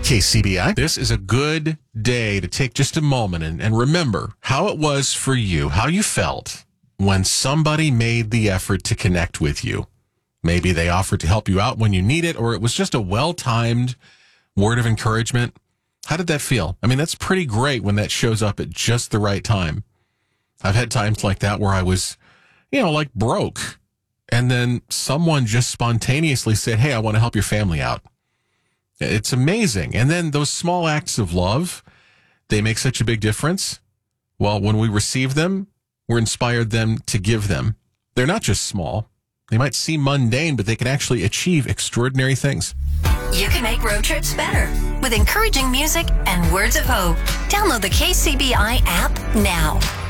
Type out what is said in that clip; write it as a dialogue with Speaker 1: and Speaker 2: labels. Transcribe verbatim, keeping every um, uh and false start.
Speaker 1: K C B I.
Speaker 2: This is a good day to take just a moment and, and remember how it was for you, how you felt when somebody made the effort to connect with you. Maybe they offered to help you out when you need it, or it was just a well-timed word of encouragement. How did that feel? I mean, that's pretty great when that shows up at just the right time. I've had times like that where I was, you know, like broke, and then someone just spontaneously said, hey, I want to help your family out. It's amazing. And then those small acts of love, they make such a big difference. Well, when we receive them, we're inspired them to give them. They're not just small. They might seem mundane, but they can actually achieve extraordinary things.
Speaker 3: You can make road trips better with encouraging music and words of hope. Download the K C B I app now.